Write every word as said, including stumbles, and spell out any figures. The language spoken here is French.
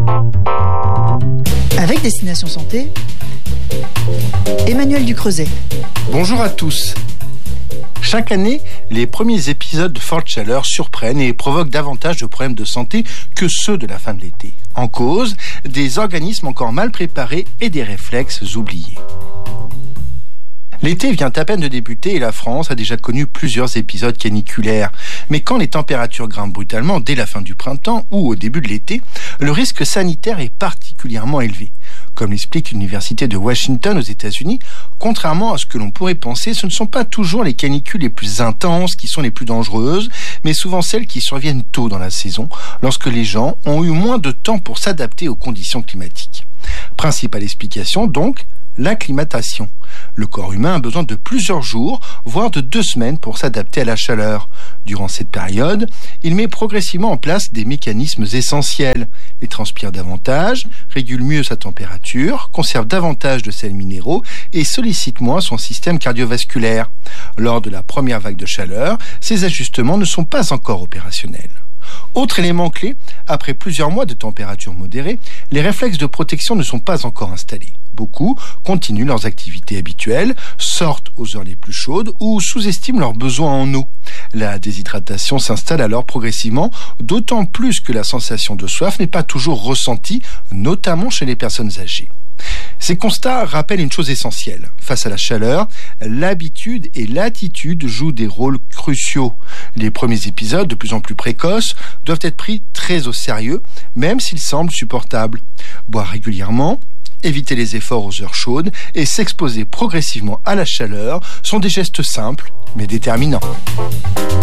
Avec Destination Santé, Emmanuel Ducreuset. Bonjour à tous. Chaque année, les premiers épisodes de forte chaleur surprennent et provoquent davantage de problèmes de santé que ceux de la fin de l'été. En cause, des organismes encore mal préparés et des réflexes oubliés. L'été vient à peine de débuter et la France a déjà connu plusieurs épisodes caniculaires. Mais quand les températures grimpent brutalement dès la fin du printemps ou au début de l'été, le risque sanitaire est particulièrement élevé. Comme l'explique l'Université de Washington aux États-Unis, contrairement à ce que l'on pourrait penser, ce ne sont pas toujours les canicules les plus intenses qui sont les plus dangereuses, mais souvent celles qui surviennent tôt dans la saison, lorsque les gens ont eu moins de temps pour s'adapter aux conditions climatiques. Principale explication donc, l'acclimatation. Le corps humain a besoin de plusieurs jours, voire de deux semaines pour s'adapter à la chaleur. Durant cette période, il met progressivement en place des mécanismes essentiels. Il transpire davantage, régule mieux sa température, conserve davantage de sels minéraux et sollicite moins son système cardiovasculaire. Lors de la première vague de chaleur, ces ajustements ne sont pas encore opérationnels. Autre élément clé, après plusieurs mois de température modérée, les réflexes de protection ne sont pas encore installés. Beaucoup continuent leurs activités habituelles, sortent aux heures les plus chaudes ou sous-estiment leurs besoins en eau. La déshydratation s'installe alors progressivement, d'autant plus que la sensation de soif n'est pas toujours ressentie, notamment chez les personnes âgées. Ces constats rappellent une chose essentielle. Face à la chaleur, l'habitude et l'attitude jouent des rôles cruciaux. Les premiers épisodes, de plus en plus précoces, doivent être pris très au sérieux, même s'ils semblent supportables. Boire régulièrement, éviter les efforts aux heures chaudes et s'exposer progressivement à la chaleur sont des gestes simples mais déterminants.